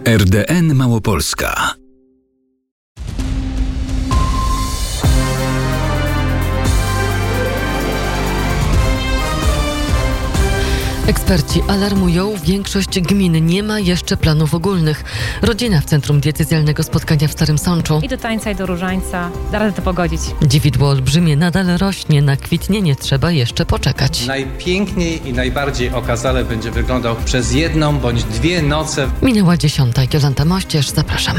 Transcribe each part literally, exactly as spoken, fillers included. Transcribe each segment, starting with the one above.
R D N Małopolska. Eksperci alarmują, większość gmin nie ma jeszcze planów ogólnych. Rodzina w centrum diecezjalnego spotkania w Starym Sączu. I do tańca, i do różańca. Da radę to pogodzić. Dziwidło olbrzymie nadal rośnie, na kwitnienie trzeba jeszcze poczekać. Najpiękniej i najbardziej okazale będzie wyglądał przez jedną bądź dwie noce. Minęła dziesiąta. Jolanta Mościerz, zapraszam.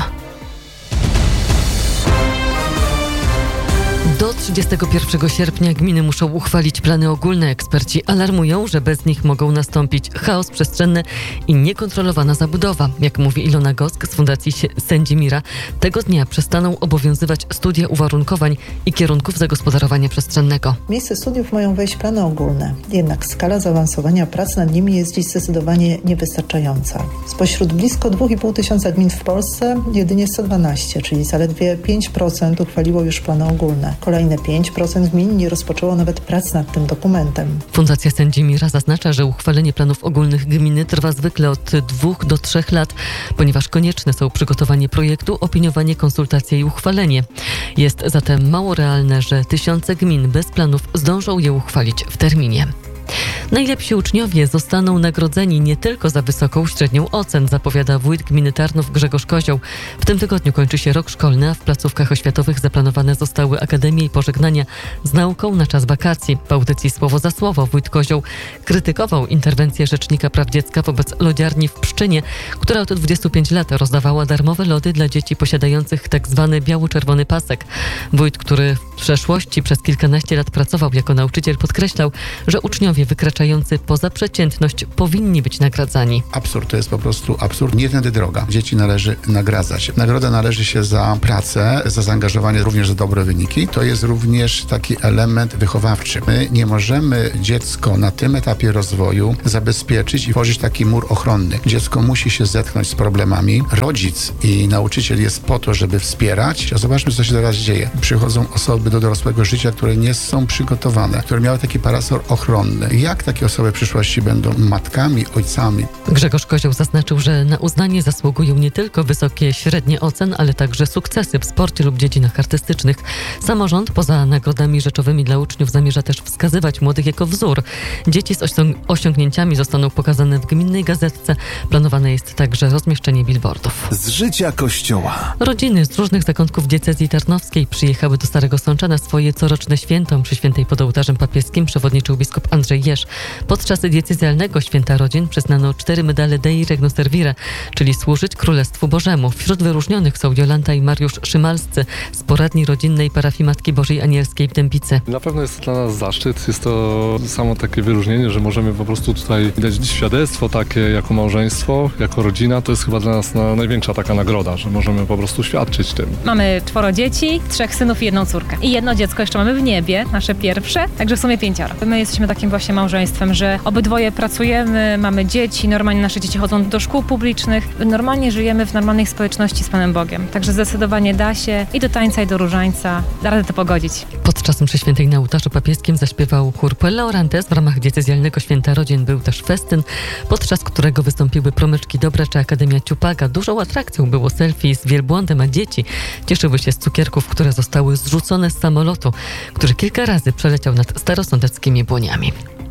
Do trzydziestego pierwszego sierpnia gminy muszą uchwalić plany ogólne. Eksperci alarmują, że bez nich mogą nastąpić chaos przestrzenny i niekontrolowana zabudowa. Jak mówi Ilona Gosk z Fundacji Sędzimira, tego dnia przestaną obowiązywać studia uwarunkowań i kierunków zagospodarowania przestrzennego. W miejsce studiów mają wejść plany ogólne, jednak skala zaawansowania prac nad nimi jest dziś zdecydowanie niewystarczająca. Spośród blisko dwa i pół tysiąca gmin w Polsce jedynie sto dwanaście, czyli zaledwie pięć procent uchwaliło już plany ogólne. Kolejne pięć procent gmin nie rozpoczęło nawet prac nad tym dokumentem. Fundacja Sędzimira zaznacza, że uchwalenie planów ogólnych gminy trwa zwykle od dwóch do trzech lat, ponieważ konieczne są przygotowanie projektu, opiniowanie, konsultacje i uchwalenie. Jest zatem mało realne, że tysiące gmin bez planów zdążą je uchwalić w terminie. Najlepsi uczniowie zostaną nagrodzeni nie tylko za wysoką średnią ocen, zapowiada wójt gminy Tarnów Grzegorz Kozioł. W tym tygodniu kończy się rok szkolny, a w placówkach oświatowych zaplanowane zostały akademie i pożegnania z nauką na czas wakacji. W audycji Słowo za Słowo wójt Kozioł krytykował interwencję Rzecznika Praw Dziecka wobec lodziarni w Pszczynie, która od dwudziestu pięciu lat rozdawała darmowe lody dla dzieci posiadających tzw. biało-czerwony pasek. Wójt, który w przeszłości przez kilkanaście lat pracował jako nauczyciel, podkreślał, że uczniowie wykraczający poza przeciętność powinni być nagradzani. Absurd, to jest po prostu absurd. Nie tędy droga. Dzieci należy nagradzać. Nagroda należy się za pracę, za zaangażowanie, również za dobre wyniki. To jest również taki element wychowawczy. My nie możemy dziecko na tym etapie rozwoju zabezpieczyć i tworzyć taki mur ochronny. Dziecko musi się zetknąć z problemami. Rodzic i nauczyciel jest po to, żeby wspierać. Zobaczmy, co się teraz dzieje. Przychodzą osoby do dorosłego życia, które nie są przygotowane, które miały taki parasol ochronny. Jak takie osoby w przyszłości będą matkami, ojcami? Grzegorz Kozioł zaznaczył, że na uznanie zasługują nie tylko wysokie średnie ocen, ale także sukcesy w sporcie lub dziedzinach artystycznych. Samorząd poza nagrodami rzeczowymi dla uczniów zamierza też wskazywać młodych jako wzór. Dzieci z osiąg- osiągnięciami zostaną pokazane w gminnej gazetce. Planowane jest także rozmieszczenie billboardów. Z życia Kościoła. Rodziny z różnych zakątków diecezji tarnowskiej przyjechały do Starego Sącza na swoje coroczne święto. Przy świętej pod ołtarzem papieskim przewodniczył biskup Andrzej Jerz. Podczas diecezjalnego Święta Rodzin przyznano cztery medale Dei Regno Servire, czyli służyć Królestwu Bożemu. Wśród wyróżnionych są Jolanta i Mariusz Szymalscy z poradni rodzinnej parafii Matki Bożej Anielskiej w Dębicy. Na pewno jest dla nas zaszczyt. Jest to samo takie wyróżnienie, że możemy po prostu tutaj dać świadectwo takie jako małżeństwo, jako rodzina. To jest chyba dla nas na, największa taka nagroda, że możemy po prostu świadczyć tym. Mamy czworo dzieci, trzech synów i jedną córkę. I jedno dziecko jeszcze mamy w niebie, nasze pierwsze, także w sumie pięcioro. My jesteśmy takim właśnie małżeństwem, że obydwoje pracujemy, mamy dzieci, normalnie nasze dzieci chodzą do szkół publicznych, normalnie żyjemy w normalnej społeczności z Panem Bogiem. Także zdecydowanie da się i do tańca, i do różańca, da radę to pogodzić. Podczas mszy świętej na ołtarzu papieskim zaśpiewał chór Puella Orantes. W ramach diecezjalnego Święta Rodzin był też festyn, podczas którego wystąpiły promyczki Dobra czy Akademia Ciupaga. Dużą atrakcją było selfie z wielbłądem, a dzieci cieszyły się z cukierków, które zostały zrzucone z samolotu, który kilka razy przeleciał nad starosądeckimi błoniami.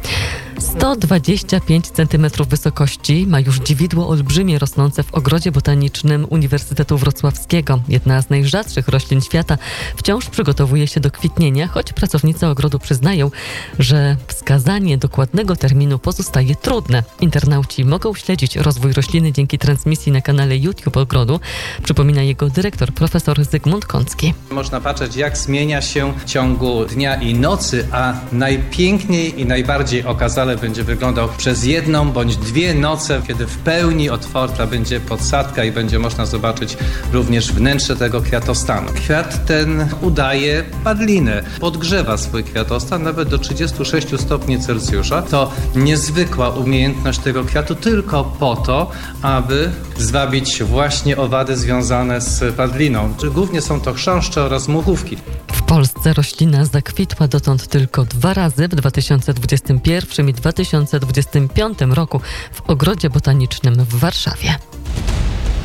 sto dwadzieścia pięć centymetrów wysokości ma już dziwidło olbrzymie rosnące w ogrodzie botanicznym Uniwersytetu Wrocławskiego. Jedna z najrzadszych roślin świata wciąż przygotowuje się do kwitnienia, choć pracownicy ogrodu przyznają, że wskazanie dokładnego terminu pozostaje trudne. Internauci mogą śledzić rozwój rośliny dzięki transmisji na kanale YouTube ogrodu, przypomina jego dyrektor profesor Zygmunt Kącki. Można patrzeć, jak zmienia się w ciągu dnia i nocy, a najpiękniej i najbardziej okazale będzie wyglądał przez jedną bądź dwie noce, kiedy w pełni otwarta będzie podsadka i będzie można zobaczyć również wnętrze tego kwiatostanu. Kwiat ten udaje padlinę, podgrzewa swój kwiatostan nawet do trzydziestu sześciu stopni Celsjusza. To niezwykła umiejętność tego kwiatu tylko po to, aby zwabić właśnie owady związane z padliną. Głównie są to chrząszcze oraz muchówki. W Polsce roślina zakwitła dotąd tylko dwa razy, w dwa tysiące dwudziestym pierwszym i dwa tysiące dwudziestym piątym roku w Ogrodzie Botanicznym w Warszawie.